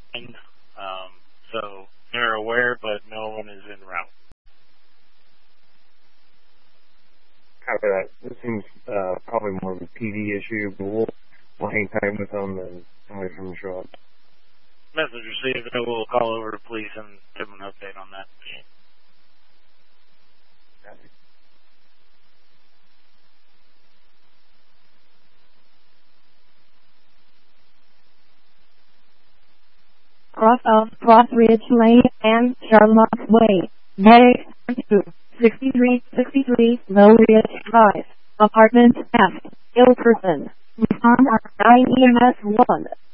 So they're aware, but no one is en route. Copy that. This seems probably more of a PD issue, but we'll hang tight with them and wait for them to show up. Message received. We'll call over to police and give them an update on that. Cross of Cross Ridge Lane and Charlotte Way. Bay 2, 6363 Low Ridge Drive. Apartment F. Ill person. Respond at 9 EMS 1.